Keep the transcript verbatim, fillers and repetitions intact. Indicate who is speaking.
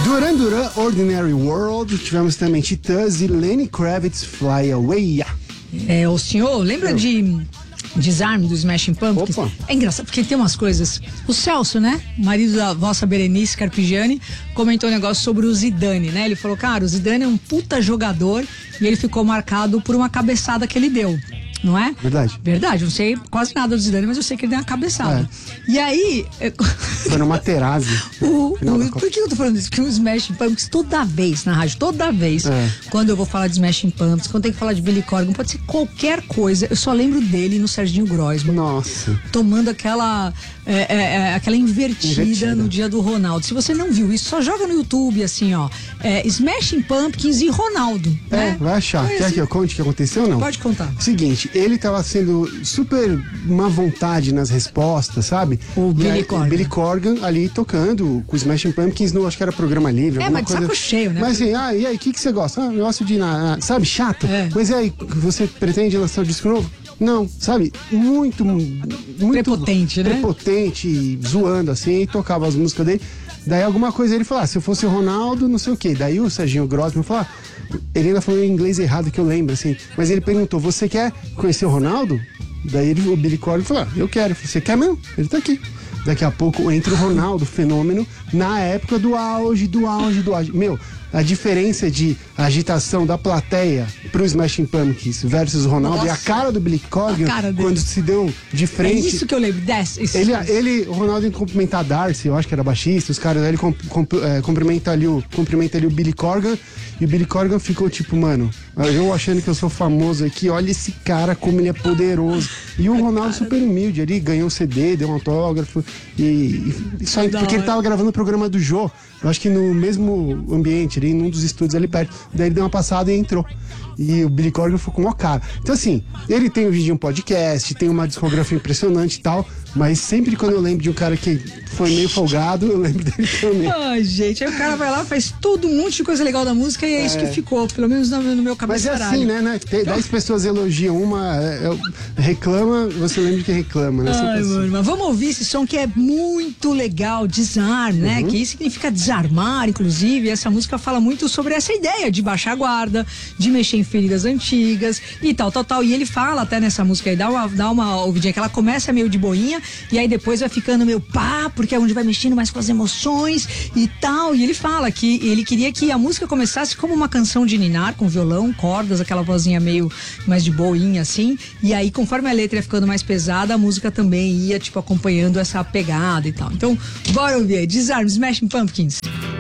Speaker 1: Duran Duran, Ordinary World. Tivemos também Titãs e Lenny Kravitz, Fly Away.
Speaker 2: É, o senhor lembra
Speaker 1: Eu.
Speaker 2: de Disarme do Smashing Pumpkins?
Speaker 1: Opa.
Speaker 2: É engraçado, porque tem umas coisas. O Celso, né, marido da vossa Berenice Carpigiani, comentou um negócio sobre o Zidane, né? Ele falou, cara, o Zidane é um puta jogador e ele ficou marcado por uma cabeçada que ele deu. Não é?
Speaker 1: Verdade.
Speaker 2: Verdade, eu não sei quase nada do Zidane, mas eu sei que ele deu uma cabeçada. É. E aí...
Speaker 1: Foi numa terase.
Speaker 2: o, o, por que eu tô falando isso? Porque o Smashing Pumpkins, toda vez na rádio, toda vez, é. quando eu vou falar de Smashing Pumpkins, quando tem que falar de Billy Corgan, pode ser qualquer coisa, eu só lembro dele no Serginho Groisman.
Speaker 1: Nossa. Tomando
Speaker 2: aquela, é, é, é, aquela invertida, invertida no dia do Ronaldo. Se você não viu isso, só joga no YouTube, assim, ó, é, Smashing Pumpkins e Ronaldo.
Speaker 1: É,
Speaker 2: né?
Speaker 1: vai achar. Mas, quer que eu conte o que aconteceu ou não?
Speaker 2: Pode contar.
Speaker 1: Seguinte, ele tava sendo super má vontade nas respostas, sabe?
Speaker 2: O Billy
Speaker 1: aí,
Speaker 2: Corgan.
Speaker 1: Billy Corgan ali tocando com o Smashing Pumpkins no, acho que era programa livre.
Speaker 2: É, mas de
Speaker 1: coisa...
Speaker 2: saco cheio, né?
Speaker 1: Mas assim, ah, e aí, o que, que você gosta? Ah, eu gosto de, na, sabe, chato. É. Mas e aí, você pretende lançar um disco novo? Não, sabe? Muito, muito...
Speaker 2: Prepotente, né?
Speaker 1: Prepotente, zoando assim, e tocava as músicas dele. Daí alguma coisa ele falou, ah, se eu fosse o Ronaldo, não sei o quê. Daí o Serginho Groisman falou, ah, ele ainda falou em inglês errado que eu lembro, assim. Mas ele perguntou, você quer conhecer o Ronaldo? Daí ele, o Billy Corgan falou, ah, eu quero. Eu falei, você quer mesmo? Ele tá aqui. Daqui a pouco entra o Ronaldo, fenômeno, na época do auge, do auge, do auge. Meu, a diferença de agitação da plateia pro Smashing Pumpkins versus o Ronaldo. Nossa. E a cara do Billy Corgan quando se deu de frente.
Speaker 2: É isso que eu lembro, desce. Isso.
Speaker 1: Ele, ele, o Ronaldo indo cumprimentar a Darcy, eu acho que era baixista, os caras, aí ele comp, comp, é, cumprimenta, ali o, cumprimenta ali o Billy Corgan, e o Billy Corgan ficou tipo, mano, eu achando que eu sou famoso aqui, olha esse cara como ele é poderoso. E o Ronaldo super humilde ali, ganhou um C D, deu um autógrafo, e, e só porque ele tava gravando o programa do Jô, eu acho que no mesmo ambiente ali, num dos estúdios ali perto. Daí ele deu uma passada e entrou. E o Billy Corgan ficou com uma cara. Então assim, ele tem hoje em dia um podcast, tem uma discografia impressionante e tal, mas sempre quando eu lembro de um cara que foi meio folgado, eu lembro dele também.
Speaker 2: Ai, gente, aí o cara vai lá, faz todo um monte de coisa legal da música e é, é. isso que ficou, pelo menos no, no meu cabeça.
Speaker 1: Mas é assim, né? né? Tem, dez pessoas elogiam uma, é, é, reclama, você lembra que reclama, né?
Speaker 2: Ai,
Speaker 1: assim.
Speaker 2: mano, mas vamos ouvir esse som que é muito legal, Disarm, né? Uhum. Que isso significa desarmar, inclusive. Essa música fala muito sobre essa ideia de baixar a guarda, de mexer em feridas antigas e tal, tal, tal. E ele fala até nessa música aí, dá uma, dá uma ouvidinha, que ela começa meio de boinha e aí depois vai ficando meio pá, porque é onde vai mexendo mais com as emoções e tal. E ele fala que ele queria que a música começasse como uma canção de ninar, com violão, cordas, aquela vozinha meio mais de boinha, assim. E aí, conforme a letra ia ficando mais pesada, a música também ia, tipo, acompanhando essa pegada e tal. Então, bora ouvir aí. Disarm, Smashing Pumpkins.